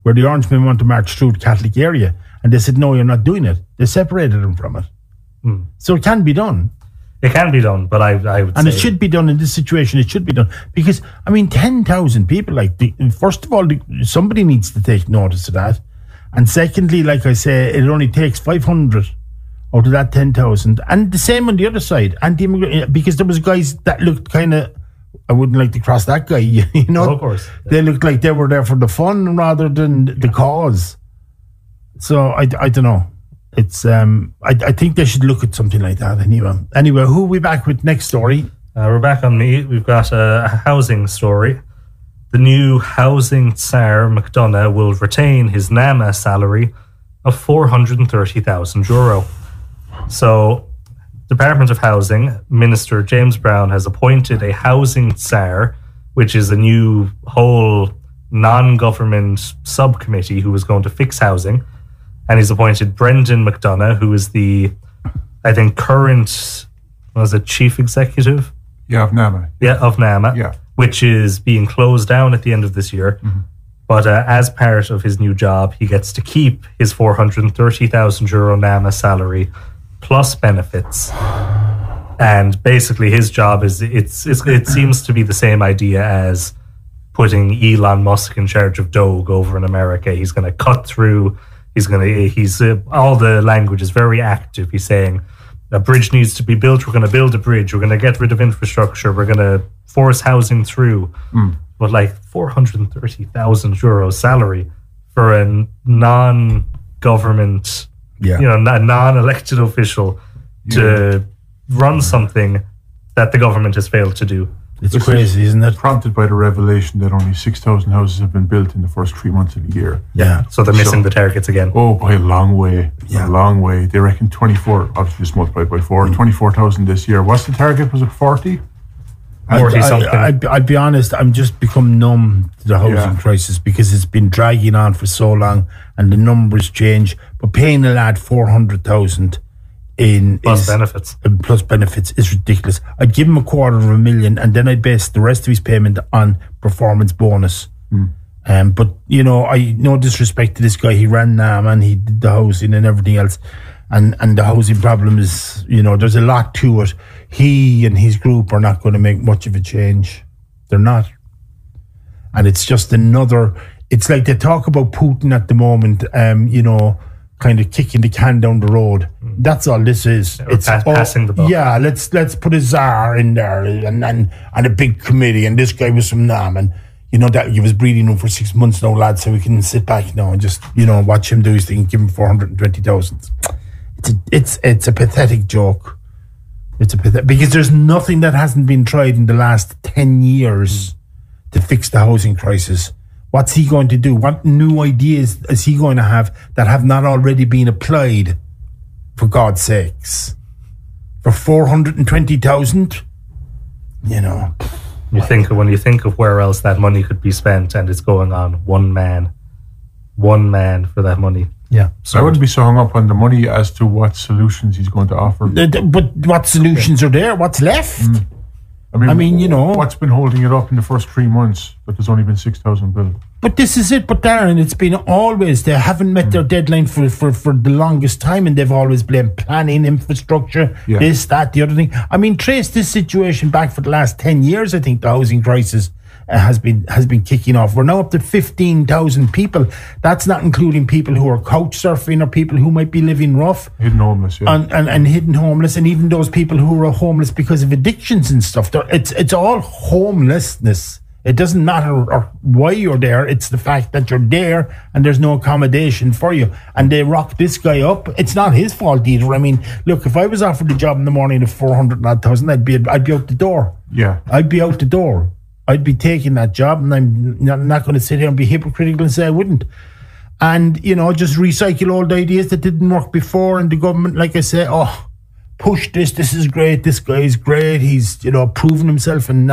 where the Orangemen want to march through the Catholic area. And they said, no, you're not doing it. They separated them from it. So it can be done. It can be done, but I would say... And it should be done in this situation. It should be done. Because, 10,000 people, first of all, somebody needs to take notice of that. And secondly, like I say, it only takes 500 out of that 10,000. And the same on the other side. Because there was guys that looked kind of... I wouldn't like to cross that guy, of course. They looked like they were there for the fun rather than the cause. So, I don't know. It's I think they should look at something like that anyway. Who are we back with next story? We're back on me. We've got a housing story. The new housing tsar McDonagh will retain his NAMA salary of €430,000. So Department of Housing Minister James Brown has appointed a housing tsar, which is a new whole non-government subcommittee who is going to fix housing. And he's appointed Brendan McDonagh, who is the, I think, current, chief executive? Yeah, of NAMA. Yeah, of NAMA, yeah. Which is being closed down at the end of this year. Mm-hmm. But as part of his new job, he gets to keep his €430,000 NAMA salary plus benefits. And basically his job is, it seems to be the same idea as putting Elon Musk in charge of Doge over in America. He's going to cut through... all the language is very active. He's saying a bridge needs to be built. We're going to build a bridge. We're going to get rid of infrastructure. We're going to force housing through. But €430,000 salary for a non-government, a non-elected official to run something that the government has failed to do. It's crazy, isn't it? Prompted by the revelation that only 6,000 houses have been built in the first 3 months of the year. Yeah. So they're missing the targets again. Oh, by a long way. Yeah. A long way. They reckon 24, obviously just multiplied by 4, 24,000 this year. What's the target? Was it 40? 40 something. I'd be honest, I'm just become numb to the housing crisis because it's been dragging on for so long and the numbers change. But paying a lad 400,000 plus benefits is ridiculous. I'd give him $250,000 and then I'd base the rest of his payment on performance bonus. But I no disrespect to this guy, he ran NAM and he did the housing and everything else, and the housing problem is, there's a lot to it. He and his group are not going to make much of a change. They're not. And it's just it's like they talk about Putin at the moment, kind of kicking the can down the road. That's all this is. It's passing the ball. Yeah, let's put a czar in there and a big committee, and this guy was from NAM, and that he was breeding him for 6 months now, lad, so we can sit back now and just watch him do his thing, give him 420,000. It's a pathetic joke. Because there's nothing that hasn't been tried in the last 10 years to fix the housing crisis. What's he going to do? What new ideas is he going to have that have not already been applied? For God's sakes, for 420,000, when you think of where else that money could be spent, and it's going on one man for that money. Yeah, so I wouldn't be so hung up on the money as to what solutions he's going to offer. But what solutions are there? What's left? I mean, what's been holding it up in the first 3 months? But there's only been 6,000 built. But this is it. But Darren, it's been always, they haven't met their deadline for the longest time, and they've always blamed planning, infrastructure, this, that, the other thing. I mean, trace this situation back for the last 10 years. I think the housing crisis has been kicking off. We're now up to 15,000 people. That's not including people who are couch surfing or people who might be living rough. Hidden homeless, and hidden homeless, and even those people who are homeless because of addictions and stuff. It's all homelessness. It doesn't matter why you're there. It's the fact that you're there and there's no accommodation for you. And they rock this guy up. It's not his fault either. I mean, look, if I was offered a job in the morning of 400,000, I'd be out the door. Yeah. I'd be out the door. I'd be taking that job, and I'm not going to sit here and be hypocritical and say I wouldn't. And, just recycle old ideas that didn't work before. And the government, like I say, push this. This is great. This guy is great. He's, proven himself. And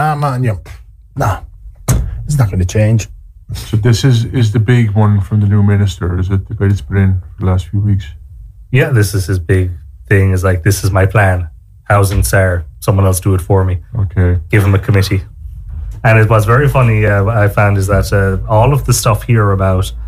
it's not going to change. So this is the big one from the new minister, is it? The guy that's been in for the last few weeks? Yeah, this is his big thing. Is like, this is my plan. Housing tsar. Someone else do it for me. Okay. Give him a committee. And it was very funny, I found, is that all of the stuff here about